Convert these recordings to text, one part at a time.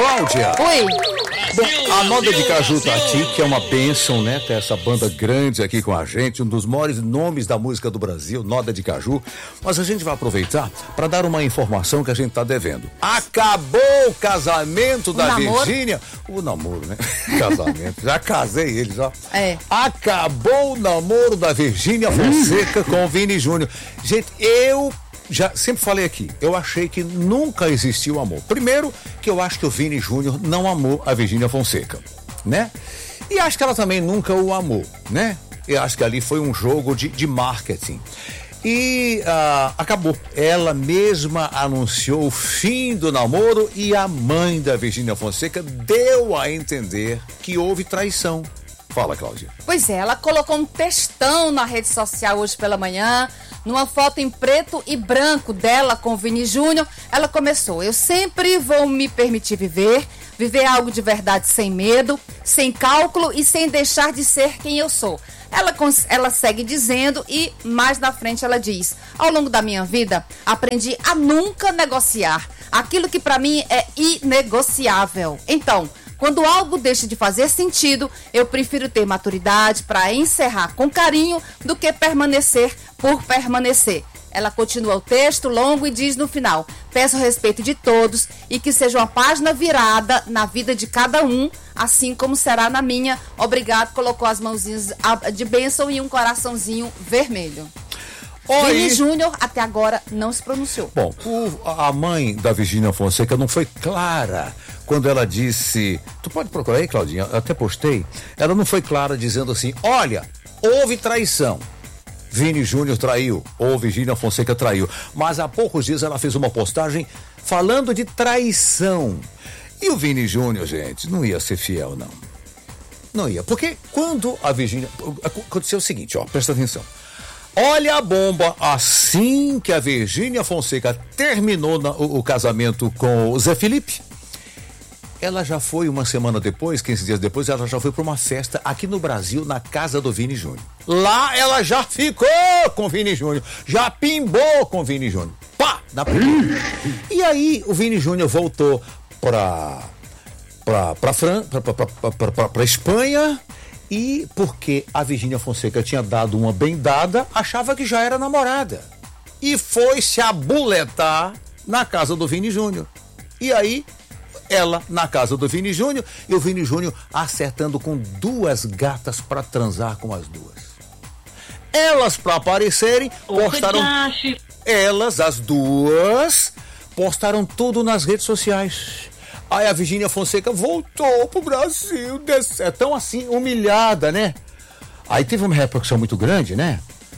Cláudia. Oi. Bom, a Noda de Caju tá aqui, que é uma bênção, né? Ter essa banda grande aqui com a gente, um dos maiores nomes da música do Brasil, Noda de Caju. Mas a gente vai aproveitar para dar uma informação que a gente tá devendo. Acabou o casamento da Virgínia. O namoro, né? Casamento. Já casei ele, já. É. Acabou o namoro da Virgínia Fonseca com o Vini Júnior. Gente, eu já sempre falei aqui, eu achei que nunca existiu amor. Primeiro, que eu acho que o Vini Júnior não amou a Virgínia Fonseca, né? E acho que ela também nunca o amou, né? Eu acho que ali foi um jogo de marketing. E acabou. Ela mesma anunciou o fim do namoro e a mãe da Virgínia Fonseca deu a entender que houve traição. Fala, Cláudia. Pois é, ela colocou um textão na rede social hoje pela manhã, numa foto em preto e branco dela com o Vini Júnior. Ela começou: eu sempre vou me permitir viver algo de verdade sem medo, sem cálculo e sem deixar de ser quem eu sou. Ela segue dizendo e mais na frente ela diz: ao longo da minha vida, aprendi a nunca negociar aquilo que pra mim é inegociável. Então, quando algo deixa de fazer sentido, eu prefiro ter maturidade para encerrar com carinho do que permanecer por permanecer. Ela continua o texto longo e diz no final: peço o respeito de todos e que seja uma página virada na vida de cada um, assim como será na minha. Obrigado. Colocou as mãozinhas de bênção e um coraçãozinho vermelho. Vini Júnior até agora não se pronunciou. Bom, a mãe da Virgínia Fonseca não foi clara quando ela disse... Tu pode procurar aí, Claudinha? Eu até postei. Ela não foi clara dizendo assim: olha, houve traição. Vini Júnior traiu, ou Virgínia Fonseca traiu. Mas há poucos dias ela fez uma postagem falando de traição. E o Vini Júnior, gente, não ia ser fiel, não. Não ia. Porque quando a Virgínia... Aconteceu o seguinte, ó, presta atenção. Olha a bomba. Assim que a Virgínia Fonseca terminou o casamento com o Zé Felipe, ela já foi uma semana depois, 15 dias depois, ela já foi para uma festa aqui no Brasil, na casa do Vini Júnior. Lá ela já ficou com o Vini Júnior, já pimbou com o Vini Júnior. Pá! Na primeira. E aí o Vini Júnior voltou para Espanha. E porque a Virgínia Fonseca tinha dado uma bem-dada, achava que já era namorada. E foi se abuletar na casa do Vini Júnior. E aí, ela na casa do Vini Júnior e o Vini Júnior acertando com duas gatas para transar com as duas. Elas, para aparecerem, postaram... as duas, postaram tudo nas redes sociais. Aí a Virgínia Fonseca voltou pro Brasil, tão assim, humilhada, né? Aí teve uma repercussão muito grande, né?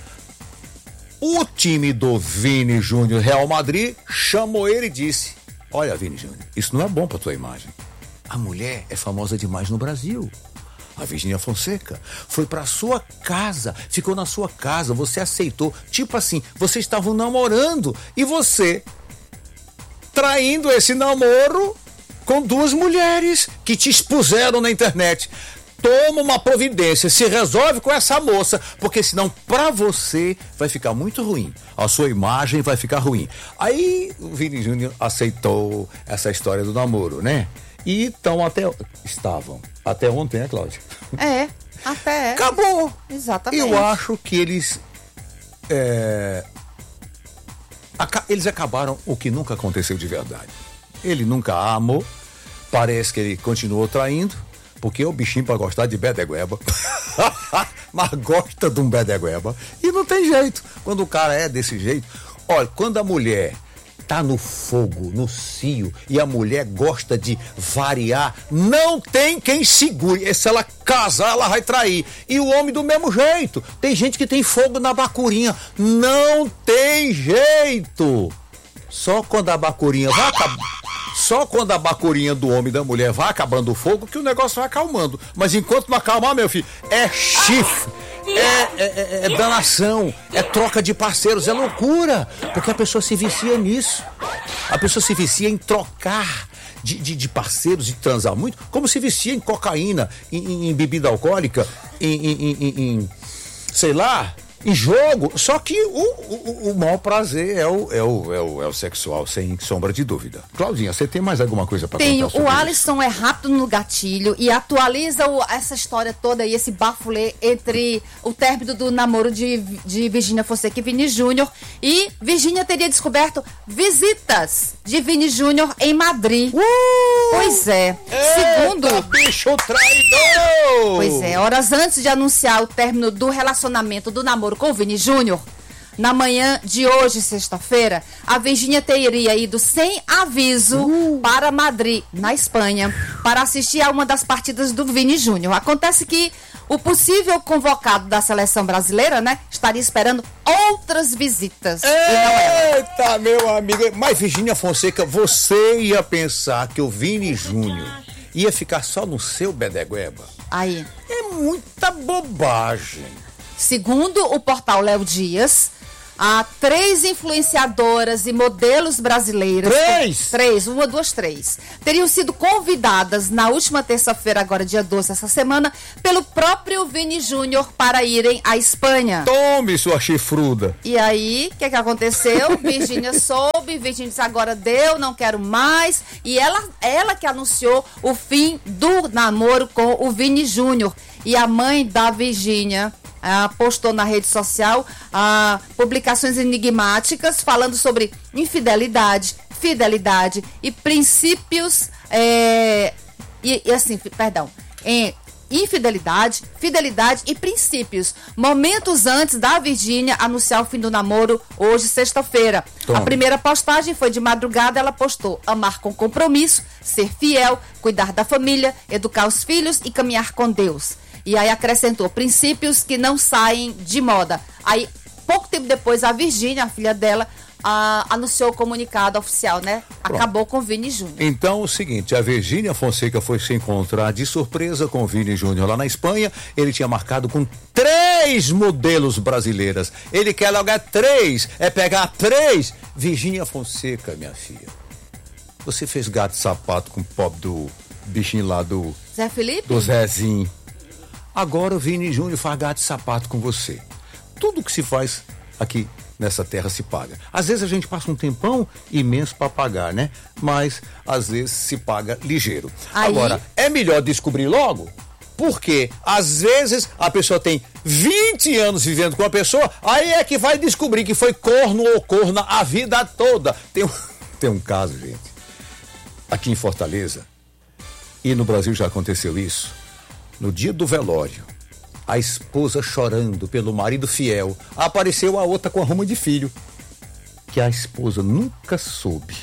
O time do Vini Júnior, Real Madrid, chamou ele e disse: olha, Vini Júnior, isso não é bom pra tua imagem. A mulher é famosa demais no Brasil. A Virgínia Fonseca foi pra sua casa, ficou na sua casa, você aceitou. Tipo assim, vocês estavam namorando e você traindo esse namoro com duas mulheres que te expuseram na internet. Toma uma providência, se resolve com essa moça, porque senão pra você vai ficar muito ruim. A sua imagem vai ficar ruim. Aí o Vini Júnior aceitou essa história do namoro, né? E estavam até ontem, né, Cláudia? Até. Acabou. Exatamente. Eu acho que eles acabaram o que nunca aconteceu de verdade. Ele nunca a amou, parece que ele continuou traindo, porque é o bichinho pra gostar de bedegueba. Mas gosta de um bedegueba. E não tem jeito. Quando o cara é desse jeito... Olha, quando a mulher tá no fogo, no cio, e a mulher gosta de variar, não tem quem segure. E se ela casar, ela vai trair. E o homem do mesmo jeito. Tem gente que tem fogo na bacurinha. Não tem jeito. Só quando a bacurinha vai acabar... Só quando a bacurinha do homem e da mulher vai acabando o fogo que o negócio vai acalmando. Mas enquanto não acalmar, meu filho, é chifre, é danação, é troca de parceiros, é loucura. Porque a pessoa se vicia nisso. A pessoa se vicia em trocar de parceiros, de transar muito, como se vicia em cocaína, em bebida alcoólica, sei lá, em jogo. Só que o maior prazer é o sexual, sem sombra de dúvida. Claudinha, você tem mais alguma coisa para contar sobre isso? O Alisson é rápido no gatilho e atualiza essa história toda aí, esse bafulê entre o término do namoro de Virgínia Fonseca e Vini Júnior. E Virgínia teria descoberto visitas de Vini Júnior em Madrid. Pois é. Segundo... bicho traidor! Pois é, horas antes de anunciar o término do relacionamento do namoro com o Vini Júnior, na manhã de hoje, sexta-feira, a Virgínia teria ido sem aviso para Madrid, na Espanha, para assistir a uma das partidas do Vini Júnior. Acontece que o possível convocado da seleção brasileira, né, estaria esperando outras visitas. Eita, meu amigo. Mas, Virgínia Fonseca, você ia pensar que o Vini Júnior ia ficar só no seu bedegueba? Aí. É muita bobagem. Segundo o portal Léo Dias, há 3 influenciadoras e modelos brasileiras. 3? 1, 2, 3. Teriam sido convidadas na última terça-feira, agora dia 12, essa semana, pelo próprio Vini Júnior para irem à Espanha. Tome, sua chifruda. E aí, o que aconteceu? Virgínia soube, Virgínia disse, agora deu, não quero mais. E ela que anunciou o fim do namoro com o Vini Júnior. E a mãe da Virgínia postou na rede social publicações enigmáticas falando sobre infidelidade, fidelidade e princípios infidelidade, fidelidade e princípios. Momentos antes da Virgínia anunciar o fim do namoro, hoje, sexta-feira. A primeira postagem foi de madrugada, ela postou: amar com compromisso, ser fiel, cuidar da família, educar os filhos e caminhar com Deus. E aí acrescentou: princípios que não saem de moda. Aí, pouco tempo depois, a Virgínia, a filha dela, anunciou o comunicado oficial, né? Pronto. Acabou com o Vini Júnior. Então, o seguinte, a Virgínia Fonseca foi se encontrar de surpresa com o Vini Júnior lá na Espanha. Ele tinha marcado com 3 modelos brasileiras. Ele quer logo 3, pegar 3. Virgínia Fonseca, minha filha, você fez gato e sapato com o pobre do bichinho lá do... Zé Felipe? Do Zezinho. Agora o Vini Júnior faz gato e sapato com você. Tudo que se faz aqui nessa terra se paga. Às vezes a gente passa um tempão imenso para pagar, né? Mas às vezes se paga ligeiro. Aí... Agora, é melhor descobrir logo, porque às vezes a pessoa tem 20 anos vivendo com a pessoa, aí é que vai descobrir que foi corno ou corna a vida toda. Tem um caso, gente, aqui em Fortaleza, e no Brasil já aconteceu isso. No dia do velório, a esposa chorando pelo marido fiel, apareceu a outra com a ruma de filho, que a esposa nunca soube.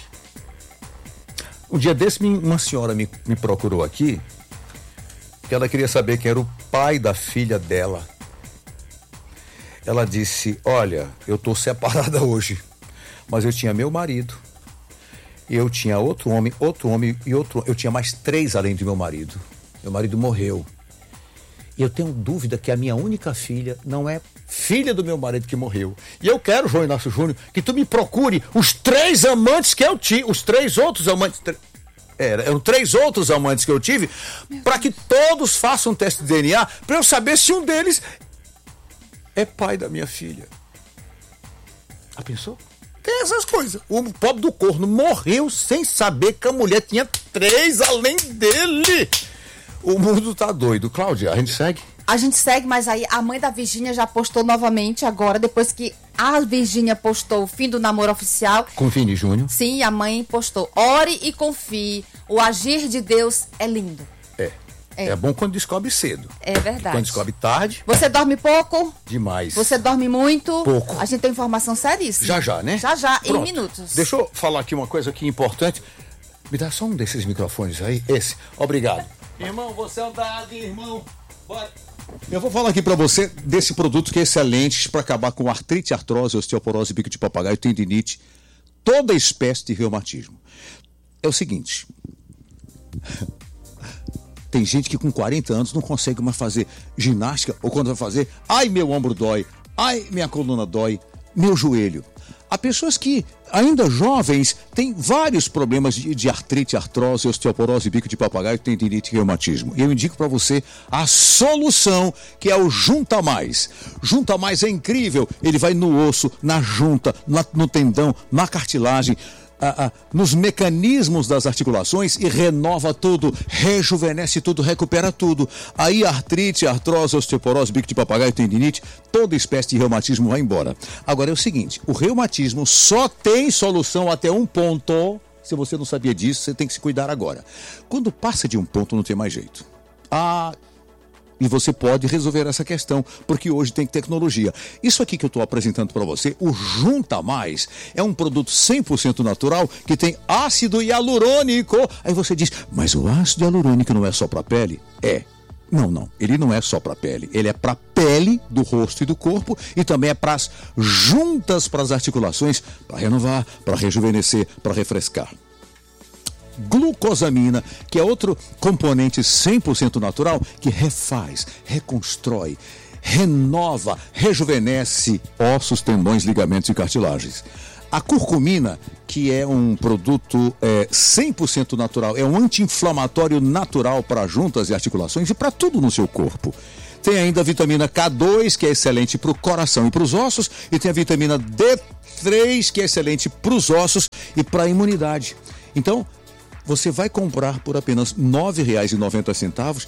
Um dia desse, uma senhora me procurou aqui, que ela queria saber quem era o pai da filha dela. Ela disse: olha, eu tô separada hoje, mas eu tinha meu marido, e eu tinha outro homem e outro, eu tinha mais 3 além do meu marido. Meu marido morreu. E eu tenho dúvida que a minha única filha não é filha do meu marido que morreu. E eu quero, João Inácio Júnior, que tu me procure os 3 amantes que eu tive, os 3 outros amantes... Eram 3 outros amantes que eu tive, para que todos façam um teste de DNA, para eu saber se um deles é pai da minha filha. Já pensou? Tem essas coisas. O pobre do corno morreu sem saber que a mulher tinha 3 além dele. O mundo tá doido. Cláudia, a gente segue? A gente segue, mas aí a mãe da Virgínia já postou novamente agora, depois que a Virgínia postou o fim do namoro oficial. Com o Vini Júnior? Sim, a mãe postou: ore e confie, o agir de Deus é lindo. É bom quando descobre cedo. É verdade. Quando descobre tarde... Você dorme pouco? Demais. Você dorme muito? Pouco. A gente tem informação seríssima. Já, né? Já, Pronto. em minutos. Deixa eu falar aqui uma coisa aqui importante. Me dá só um desses microfones aí, esse. Obrigado. Irmão, você é um dado, irmão. Bora. Eu vou falar aqui pra você desse produto que é excelente para acabar com artrite, artrose, osteoporose, bico de papagaio, tendinite, toda espécie de reumatismo. É o seguinte... Tem gente que com 40 anos não consegue mais fazer ginástica, ou quando vai fazer, ai, meu ombro dói, ai, minha coluna dói, meu joelho. Há pessoas que, ainda jovens, têm vários problemas de artrite, artrose, osteoporose, bico de papagaio, tendinite e reumatismo. E eu indico para você a solução, que é o Junta Mais. Junta Mais é incrível. Ele vai no osso, na junta, no tendão, na cartilagem, nos mecanismos das articulações e renova tudo, rejuvenesce tudo, recupera tudo. Aí artrite, artrose, osteoporose, bico de papagaio, tendinite, toda espécie de reumatismo vai embora. Agora é o seguinte, o reumatismo só tem solução até um ponto. Se você não sabia disso, você tem que se cuidar agora. Quando passa de um ponto, não tem mais jeito. E você pode resolver essa questão, porque hoje tem tecnologia. Isso aqui que eu estou apresentando para você, o Junta Mais, é um produto 100% natural que tem ácido hialurônico. Aí você diz, mas o ácido hialurônico não é só para a pele? É. Não, ele não é só para a pele. Ele é para a pele do rosto e do corpo e também é para as juntas, para as articulações, para renovar, para rejuvenescer, para refrescar. Glucosamina, que é outro componente 100% natural que refaz, reconstrói, renova, rejuvenesce ossos, tendões, ligamentos e cartilagens. A curcumina, que é um produto 100% natural, é um anti-inflamatório natural para juntas e articulações e para tudo no seu corpo. Tem ainda a vitamina K2, que é excelente para o coração e para os ossos, e tem a vitamina D3, que é excelente para os ossos e para a imunidade. Então, você vai comprar por apenas R$ 9,90,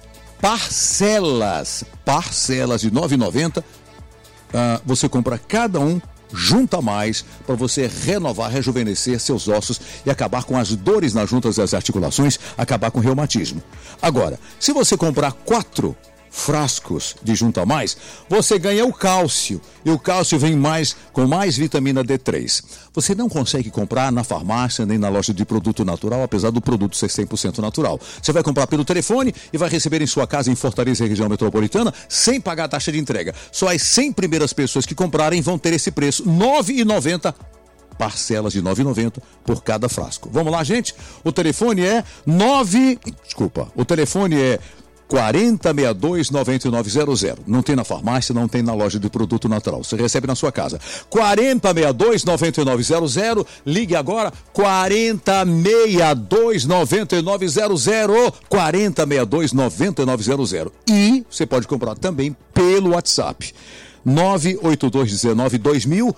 parcelas de R$ 9,90. Você compra cada um, Junta Mais, para você renovar, rejuvenescer seus ossos e acabar com as dores nas juntas e as articulações, acabar com o reumatismo. Agora, se você comprar 4 frascos de Junta Mais, você ganha o cálcio. E o cálcio vem com mais vitamina D3. Você não consegue comprar na farmácia nem na loja de produto natural, apesar do produto ser 100% natural. Você vai comprar pelo telefone e vai receber em sua casa em Fortaleza e região metropolitana sem pagar a taxa de entrega. Só as 100 primeiras pessoas que comprarem vão ter esse preço, R$ 9,90. Parcelas de R$ 9,90 por cada frasco. Vamos lá, gente? O telefone é 4062-9900. Não tem na farmácia, não tem na loja de produto natural. Você recebe na sua casa. 4062-9900. Ligue agora. 4062-9900. 4062-9900. E você pode comprar também pelo WhatsApp. 982192000,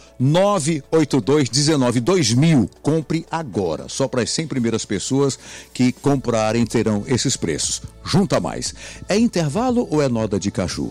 982192000. Compre agora. Só para as 100 primeiras pessoas que comprarem terão esses preços. Junta Mais. É intervalo ou é noda de caju?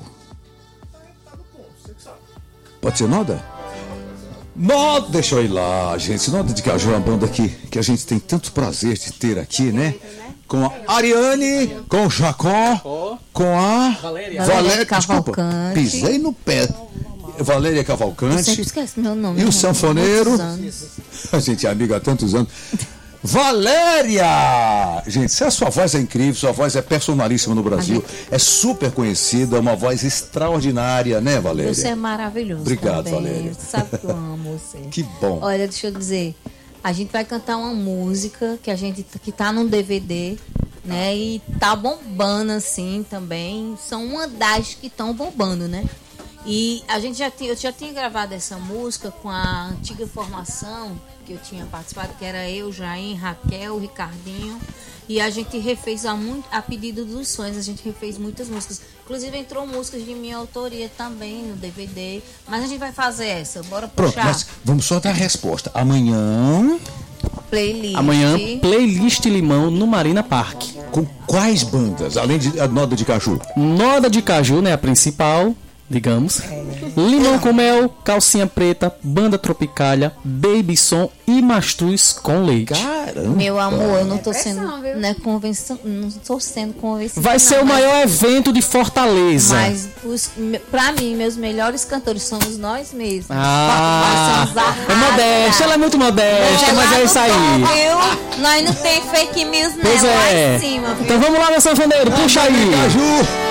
Pode ser noda? Noda, deixa eu ir lá, gente. Noda de caju é uma banda que a gente tem tanto prazer de ter aqui, né? Com a Ariane, com o Jacó, com a Valéria Cavalcante. Desculpa, pisei no pé. Valéria Cavalcante. Você esquece meu nome. E o sanfoneiro. A gente é amiga há tantos anos. Valéria! Gente, a sua voz é incrível, sua voz é personalíssima no Brasil, é super conhecida, uma voz extraordinária, né, Valéria? Você é maravilhoso. Obrigado, também. Valéria. Você sabe que eu amo você. Que bom. Olha, deixa eu dizer, a gente vai cantar uma música que tá num DVD, né? E tá bombando assim também. São uma das que estão bombando, né? E eu já tinha gravado essa música com a antiga formação que eu tinha participado, que era eu, Jair, Raquel, Ricardinho. E a gente refez a pedido dos sonhos, a gente refez muitas músicas. Inclusive entrou músicas de minha autoria também no DVD. Mas a gente vai fazer essa, bora puxar. Pronto, mas vamos só dar a resposta. Amanhã, playlist Limão no Marina Park. com quais bandas? Além de a Noda de Caju? Noda de Caju, né? A principal, digamos. Limão com Mel, Calcinha Preta, Banda Tropicália, Baby Som e Mastruz com Leite. Caramba! Meu amor, eu não tô sendo, né, não tô sendo convencida. Vai ser o maior evento de Fortaleza. Mas pra mim, meus melhores cantores somos nós mesmos. Ah, Nós somos é modesta, ela é muito modesta, mas é isso aí. Nós não tem fake news, não. Pois Lá é. em cima, viu? Então vamos lá, meu sanfoneiro, puxa aí. Caju!